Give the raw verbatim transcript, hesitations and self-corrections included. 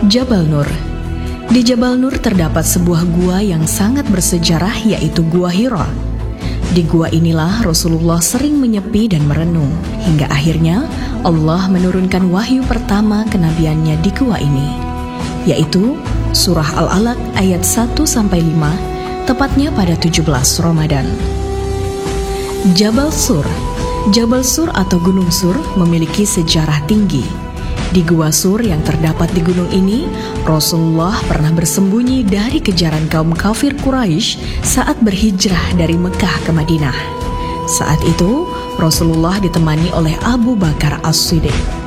Jabal Nur. Di Jabal Nur terdapat sebuah gua yang sangat bersejarah, yaitu Gua Hira. Di gua inilah Rasulullah sering menyepi dan merenung, hingga akhirnya Allah menurunkan wahyu pertama kenabiannya di gua ini, yaitu Surah Al-Alaq ayat satu sampai lima, tepatnya pada tujuh belas Ramadan. Jabal Sur. Jabal Sur atau Gunung Sur memiliki sejarah tinggi. Di Gua Sur yang terdapat di gunung ini, Rasulullah pernah bersembunyi dari kejaran kaum kafir Quraisy saat berhijrah dari Mekah ke Madinah. Saat itu, Rasulullah ditemani oleh Abu Bakar As-Siddiq.